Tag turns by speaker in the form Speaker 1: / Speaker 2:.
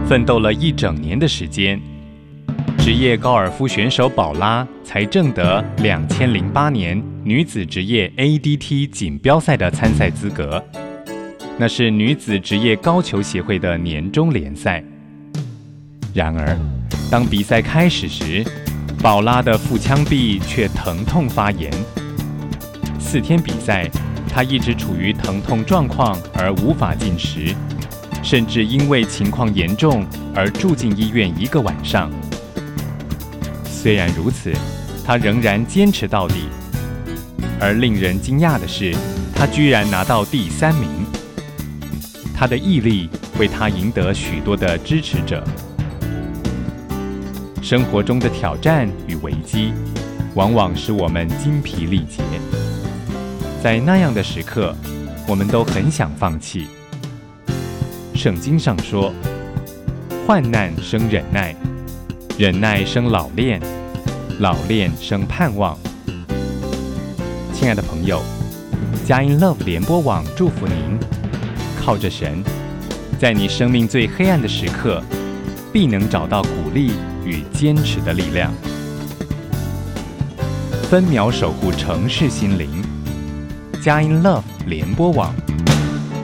Speaker 1: 奋斗了1整年的时间，职业高尔夫选手宝拉才挣得2008年女子职业 ADT 锦标赛的参赛资格，那是女子职业高球协会的年终联赛。然而，当比赛开始时，宝拉的腹腔壁却疼痛发炎。4天比赛，她一直处于疼痛状况而无法进食，甚至因为情况严重而住进医院1个晚上。虽然如此，她仍然坚持到底。而令人惊讶的是，她居然拿到第3名。她的毅力为她赢得许多的支持者。生活中的挑战与危机，往往使我们精疲力竭。在那样的时刻，我们都很想放弃。圣经上说，患难生忍耐，忍耐生老练，老练生盼望。亲爱的朋友，佳音 Love 联播网祝福您，靠着神，在你生命最黑暗的时刻，必能找到鼓励与坚持的力量。分秒守护城市心灵，佳音 Love 联播网。